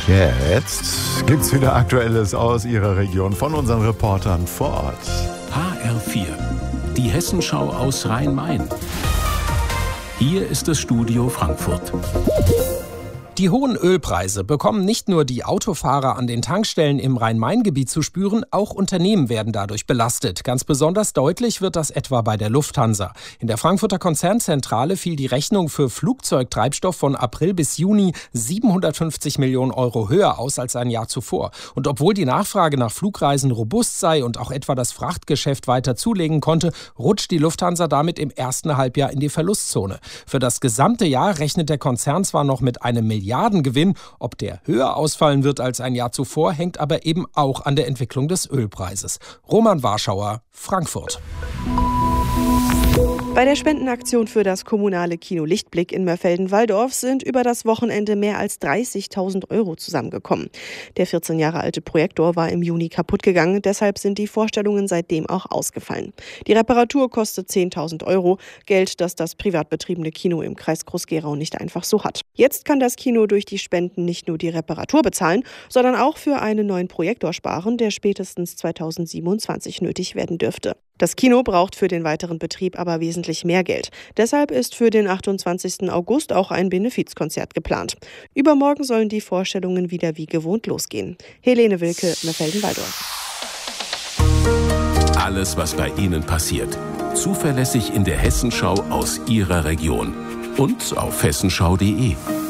Jetzt gibt's wieder Aktuelles aus Ihrer Region von unseren Reportern vor Ort. HR4, die Hessenschau aus Rhein-Main. Hier ist das Studio Frankfurt. Die hohen Ölpreise bekommen nicht nur die Autofahrer an den Tankstellen im Rhein-Main-Gebiet zu spüren, auch Unternehmen werden dadurch belastet. Ganz besonders deutlich wird das etwa bei der Lufthansa. In der Frankfurter Konzernzentrale fiel die Rechnung für Flugzeugtreibstoff von April bis Juni 750 Millionen Euro höher aus als ein Jahr zuvor. Und obwohl die Nachfrage nach Flugreisen robust sei und auch etwa das Frachtgeschäft weiter zulegen konnte, rutscht die Lufthansa damit im ersten Halbjahr in die Verlustzone. Für das gesamte Jahr rechnet der Konzern zwar noch mit einem Milliardengewinn. Ob der höher ausfallen wird als ein Jahr zuvor, hängt aber eben auch an der Entwicklung des Ölpreises. Roman Warschauer, Frankfurt. Bei der Spendenaktion für das kommunale Kino Lichtblick in Mörfelden-Walldorf sind über das Wochenende mehr als 30.000 Euro zusammengekommen. Der 14 Jahre alte Projektor war im Juni kaputt gegangen, deshalb sind die Vorstellungen seitdem auch ausgefallen. Die Reparatur kostet 10.000 Euro, Geld, das das privat betriebene Kino im Kreis Groß-Gerau nicht einfach so hat. Jetzt kann das Kino durch die Spenden nicht nur die Reparatur bezahlen, sondern auch für einen neuen Projektor sparen, der spätestens 2027 nötig werden dürfte. Das Kino braucht für den weiteren Betrieb aber wesentlich mehr Geld. Deshalb ist für den 28. August auch ein Benefizkonzert geplant. Übermorgen sollen die Vorstellungen wieder wie gewohnt losgehen. Helene Wilke, Mörfelden-Walldorf. Alles, was bei Ihnen passiert, zuverlässig in der Hessenschau aus Ihrer Region und auf hessenschau.de.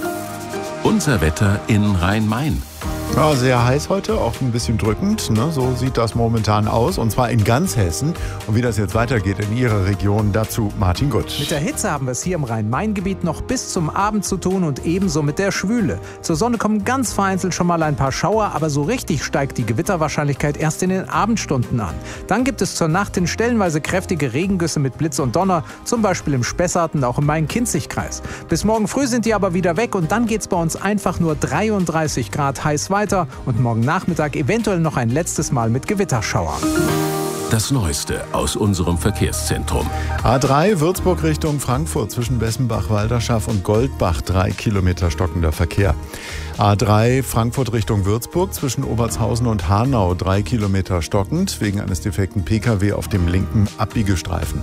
Unser Wetter in Rhein-Main. Ja, sehr heiß heute, auch ein bisschen drückend. Ne? So sieht das momentan aus, und zwar in ganz Hessen. Und wie das jetzt weitergeht in Ihrer Region, dazu Martin Gutt. Mit der Hitze haben wir es hier im Rhein-Main-Gebiet noch bis zum Abend zu tun und ebenso mit der Schwüle. Zur Sonne kommen ganz vereinzelt schon mal ein paar Schauer, aber so richtig steigt die Gewitterwahrscheinlichkeit erst in den Abendstunden an. Dann gibt es zur Nacht hin stellenweise kräftige Regengüsse mit Blitz und Donner, zum Beispiel im Spessart und auch im Main-Kinzig-Kreis. Bis morgen früh sind die aber wieder weg und dann geht es bei uns einfach nur 33 Grad heiß weiter und morgen Nachmittag eventuell noch ein letztes Mal mit Gewitterschauer. Das Neueste aus unserem Verkehrszentrum. A3 Würzburg Richtung Frankfurt zwischen Bessenbach, Walderschaft und Goldbach 3 Kilometer stockender Verkehr. A3 Frankfurt Richtung Würzburg zwischen Obertshausen und Hanau 3 Kilometer stockend wegen eines defekten Pkw auf dem linken Abbiegestreifen.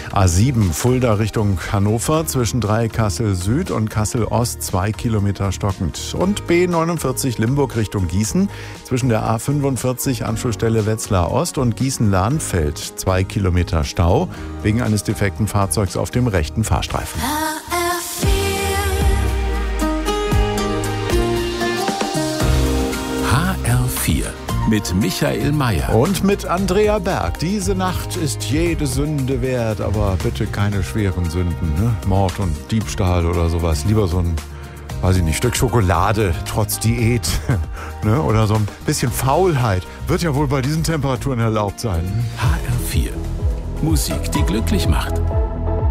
A7 Fulda Richtung Hannover zwischen Kassel Süd und Kassel Ost 2 Kilometer stockend. Und B49 Limburg Richtung Gießen zwischen der A45 Anschlussstelle Wetzlar Ost und Gießen-Lahnfeld 2 Kilometer Stau wegen eines defekten Fahrzeugs auf dem rechten Fahrstreifen. HR4 mit Michael Mayer. Und mit Andrea Berg. Diese Nacht ist jede Sünde wert, aber bitte keine schweren Sünden. Ne? Mord und Diebstahl oder sowas. Lieber so ein, weiß ich nicht, Stück Schokolade trotz Diät. Ne? Oder so ein bisschen Faulheit. Wird ja wohl bei diesen Temperaturen erlaubt sein. HR4. Musik, die glücklich macht.